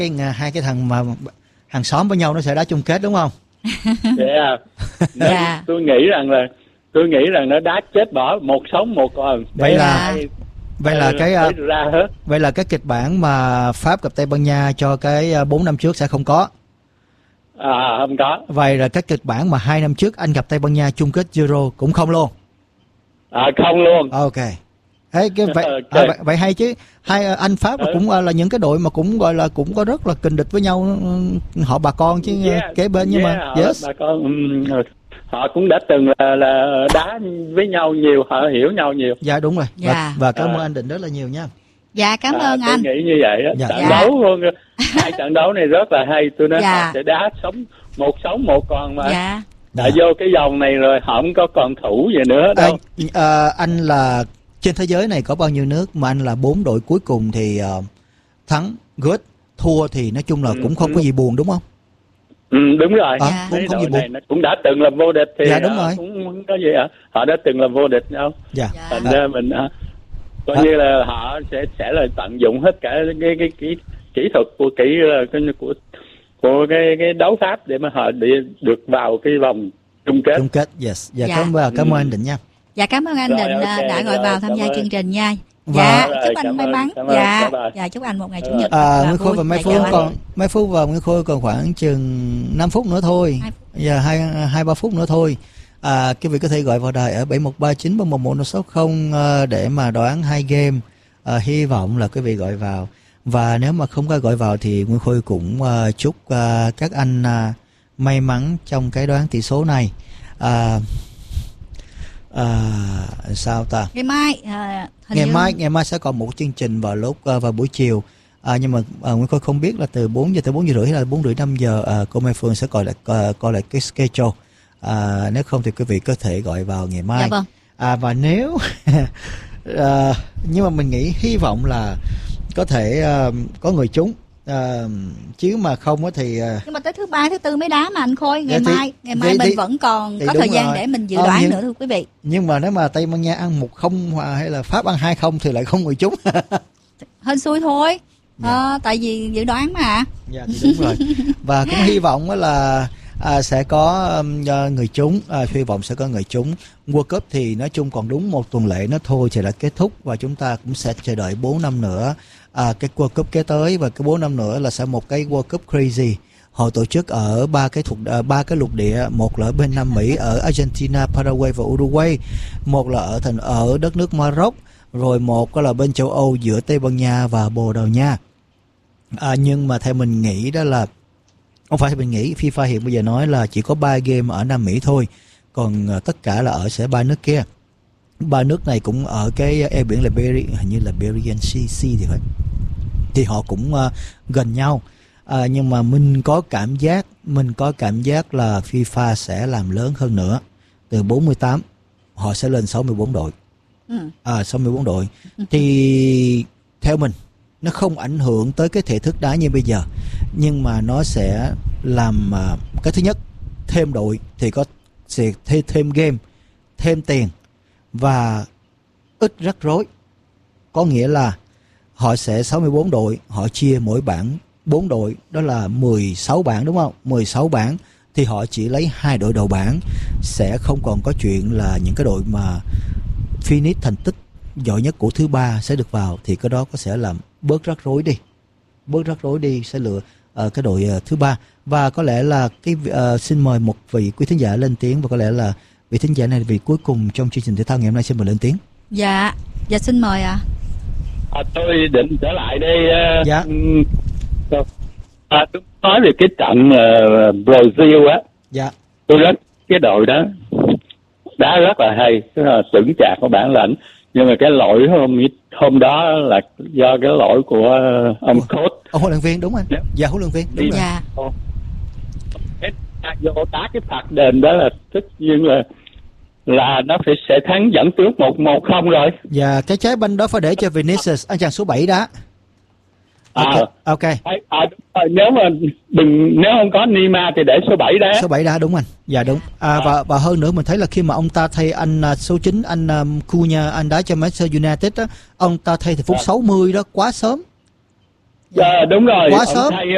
Hai cái thằng mà hàng xóm với nhau nó sẽ đá chung kết đúng không? Dạ. Tôi nghĩ rằng nó đá chết bỏ, một sống một còn. Vậy là cái kịch bản mà Pháp gặp Tây Ban Nha cho cái 4 năm trước sẽ không có. Không có. Vậy là cái kịch bản mà 2 năm trước Anh gặp Tây Ban Nha chung kết Euro cũng không luôn. Không luôn. Ok. Vậy hay chứ. Hai Anh Pháp cũng là những cái đội mà cũng gọi là cũng có rất là kình địch với nhau, họ bà con chứ kế bên, nhưng mà bà con họ cũng đã từng là đá với nhau nhiều, họ hiểu nhau nhiều. Dạ đúng rồi. Và cảm ơn anh Định rất là nhiều nha. Dạ cảm ơn anh. Tôi nghĩ như vậy đó. Trận đấu luôn, hai trận đấu này rất là hay. Tôi nói họ sẽ đá sống một còn mà. Đã vô cái vòng này rồi họ không có còn thủ gì nữa đâu. Anh là trên thế giới này có bao nhiêu nước mà anh là 4 đội cuối cùng thì thắng good, thua thì nói chung là cũng không có gì buồn đúng không? Đúng rồi. Cũng không gì buồn. Này cũng đã từng là vô địch thì đúng rồi. Cũng không có gì họ đã từng là vô địch đâu. Thành ra mình coi như là họ sẽ là tận dụng hết cả cái kỹ thuật của cái đấu pháp để mà họ được vào cái vòng chung kết. Yes. Cảm ơn anh Định nha. Dạ cảm ơn anh Định đã gọi vào tham gia chương trình nha. Chúc anh may mắn. Chúc anh một ngày chủ nhật Nguyễn Khôi và Mai Phú và Nguyễn Khôi còn khoảng chừng 5 phút nữa thôi. Giờ 2-3 phút nữa thôi. Quý vị có thể gọi vào đài ở 7139311160 để mà đoán 2 game. Hy vọng là quý vị gọi vào. Và nếu mà không có gọi vào thì Nguyễn Khôi cũng chúc các anh may mắn trong cái đoán tỷ số này. Sao ta? Ngày mai sẽ còn một chương trình vào buổi chiều. Nhưng mà Nguyễn Khôi không biết là từ 4 giờ tới 4 giờ rưỡi hay là 4 rưỡi 5 giờ cô Mai Phương sẽ coi lại cái schedule. Nếu không thì quý vị có thể gọi vào ngày mai. Dạ vâng. Và nếu nhưng mà mình nghĩ hy vọng là có thể có người trúng, chứ mà không thì nhưng mà tới thứ 3, thứ 4 mới đá mà anh Khôi. Ngày mai mình vẫn còn có thời gian để mình dự đoán nữa thưa quý vị. Nhưng mà nếu mà Tây Ban Nha ăn 1-0 hay là Pháp ăn 2-0 thì lại không người trúng. Hên xui thôi. Tại vì dự đoán mà. Dạ thì đúng rồi. Và cũng hy vọng là sẽ có người trúng, hy vọng sẽ có người trúng. World Cup thì nói chung còn đúng một tuần lễ nữa thôi thì là kết thúc, và chúng ta cũng sẽ chờ đợi 4 năm nữa cái World Cup kế tới, và cái 4 năm nữa là sẽ một cái World Cup crazy. Họ tổ chức ở ba cái lục địa, một là ở bên Nam Mỹ ở Argentina, Paraguay và Uruguay, một là ở đất nước Maroc, rồi một là bên châu Âu giữa Tây Ban Nha và Bồ Đào Nha. Nhưng mà theo mình nghĩ đó là không phải, mình nghĩ FIFA hiện bây giờ nói là chỉ có 3 game ở Nam Mỹ thôi, còn tất cả là ở sẽ 3 nước kia. 3 nước này cũng ở cái eo biển Liberia, hình như là Berian Sea thì phải. Thì họ cũng gần nhau. Nhưng mà mình có cảm giác là FIFA sẽ làm lớn hơn nữa. Từ 48 họ sẽ lên 64 đội. 64 đội. Thì theo mình nó không ảnh hưởng tới cái thể thức đá như bây giờ, nhưng mà nó sẽ làm cái thứ nhất, thêm đội thì có sẽ thêm game, thêm tiền và ít rắc rối. Có nghĩa là họ sẽ 64 đội, họ chia mỗi bảng 4 đội, đó là 16 bảng đúng không? 16 bảng thì họ chỉ lấy 2 đội đầu bảng, sẽ không còn có chuyện là những cái đội mà finish thành tích giỏi nhất của thứ 3 sẽ được vào, thì cái đó có sẽ làm bớt rắc rối đi, sẽ lựa cái đội thứ 3. Và có lẽ là xin mời một vị quý thính giả lên tiếng, và có lẽ là vị thính giả này là vị cuối cùng trong chương trình thể thao ngày hôm nay, xin mời lên tiếng. Dạ xin mời ạ. Tôi định trở lại đây. Dạ. Tôi nói về cái trận Brazil á. Dạ. Tôi rất cái đội đó đá rất là hay, tức là chững chạc của bản lĩnh, nhưng mà cái lỗi hôm đó là do cái lỗi của ông coach, huấn luyện viên, đúng anh. Dạ huấn luyện viên, đúng rồi. Dạ. Cái vô đá cái phạt đền đó là tất nhiên là nó sẽ thắng dẫn trước 1-0 rồi. Dạ, cái trái banh đó phải để cho Vinicius, anh chàng số 7 đá. Ok. Nếu không có Neymar thì để số 7 đá. Số 7 đá, đúng anh. Dạ đúng. Và hơn nữa mình thấy là khi mà ông ta thay anh số 9 anh Cunha, anh đá cho Manchester United á, ông ta thay từ phút 60 đó, quá sớm. Dạ đúng rồi. Quá sớm.